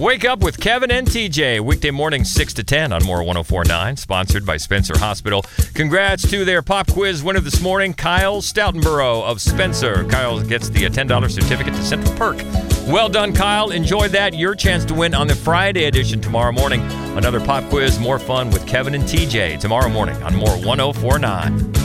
Wake Up with Kevin and TJ, weekday morning 6 to 10 on More 104.9, sponsored by Spencer Hospital. Congrats to their pop quiz winner this morning, Kyle Stoutenborough of Spencer. Kyle gets the $10 certificate to Central Perk. Well done, Kyle. Enjoy that. Your chance to win on the Friday edition tomorrow morning. Another pop quiz, more fun with Kevin and TJ tomorrow morning on More 104.9.